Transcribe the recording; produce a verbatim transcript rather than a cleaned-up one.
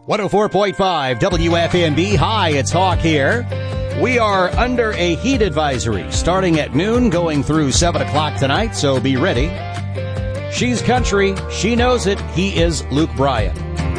one oh four point five W F M B. Hi, it's Hawk here. We are under a heat advisory starting at noon, going through seven o'clock tonight, so be ready. She's country. She knows it. He is Luke Bryan.